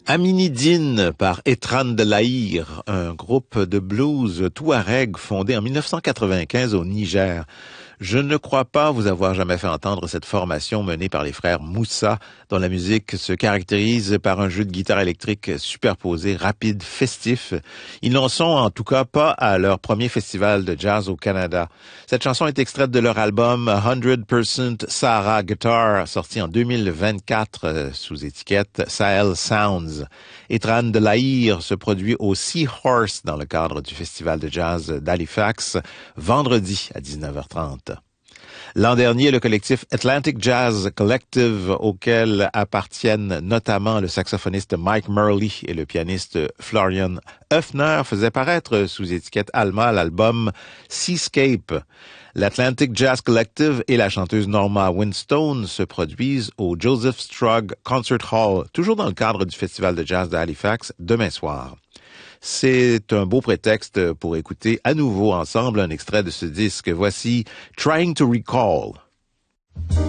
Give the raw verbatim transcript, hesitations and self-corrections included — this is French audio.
Aminidine par Etran de l'Aïr, un groupe de blues touareg fondé en mille neuf cent quatre-vingt-quinze au Niger. Je ne crois pas vous avoir jamais fait entendre cette formation menée par les frères Moussa, dont la musique se caractérise par un jeu de guitare électrique superposé, rapide, festif. Ils n'en sont en tout cas pas à leur premier festival de jazz au Canada. Cette chanson est extraite de leur album cent pour cent Sahara Guitar, sorti en deux mille vingt-quatre sous étiquette Sahel Sounds. Etran de l'Aïr se produit au Seahorse dans le cadre du festival de jazz d'Halifax, vendredi à dix-neuf heures trente. L'an dernier, le collectif Atlantic Jazz Collective, auquel appartiennent notamment le saxophoniste Mike Murley et le pianiste Florian Höfner, faisait paraître sous étiquette Alma l'album Seascape. L'Atlantic Jazz Collective et la chanteuse Norma Winstone se produisent au Joseph Strug Concert Hall, toujours dans le cadre du festival de jazz de Halifax, demain soir. C'est un beau prétexte pour écouter à nouveau ensemble un extrait de ce disque. Voici Trying to Recall.